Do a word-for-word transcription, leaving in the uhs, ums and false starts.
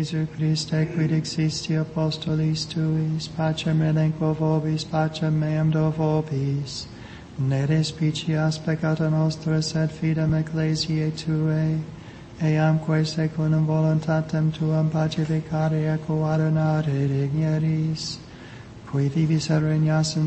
Jesu Christe, quid existi apostolis tuis, pacem relinquo vobis, pacem meam do vobis. Ne respicias peccata nostra, sed fidem ecclesiae Tuae, eamque secundum voluntatem Tuam pacificare et coadunare digneris, qui vivis et regnas in